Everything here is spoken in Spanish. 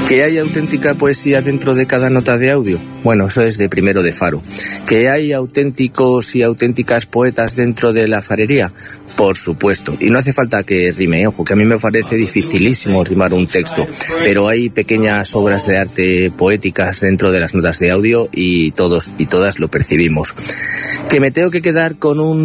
¿Que hay auténtica poesía dentro de cada nota de audio? Bueno, eso es de primero de Faro. ¿Que hay auténticos y auténticas poetas dentro de la farería? Por supuesto. Y no hace falta que rime, ojo, que a mí me parece dificilísimo rimar un texto, pero hay pequeñas obras de arte poéticas dentro de las notas de audio y todos y todas lo percibimos. ¿Que me tengo que quedar con un